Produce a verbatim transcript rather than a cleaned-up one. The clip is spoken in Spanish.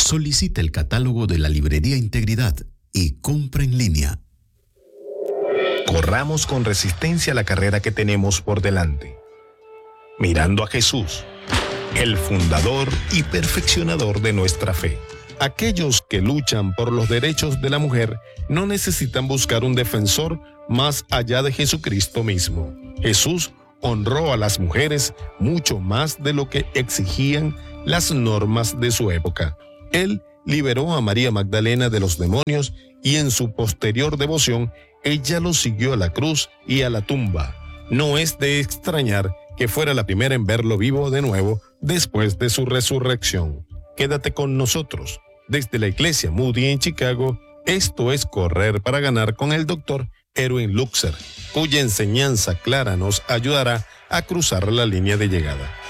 Solicite el catálogo de la Librería Integridad y compra en línea. Corramos con resistencia la carrera que tenemos por delante, mirando a Jesús, el fundador y perfeccionador de nuestra fe. Aquellos que luchan por los derechos de la mujer no necesitan buscar un defensor más allá de Jesucristo mismo. Jesús honró a las mujeres mucho más de lo que exigían las normas de su época. Él liberó a María Magdalena de los demonios y en su posterior devoción, ella lo siguió a la cruz y a la tumba. No es de extrañar que fuera la primera en verlo vivo de nuevo después de su resurrección. Quédate con nosotros. Desde la Iglesia Moody en Chicago, esto es Correr para Ganar con el doctor Erwin Luxer, cuya enseñanza clara nos ayudará a cruzar la línea de llegada.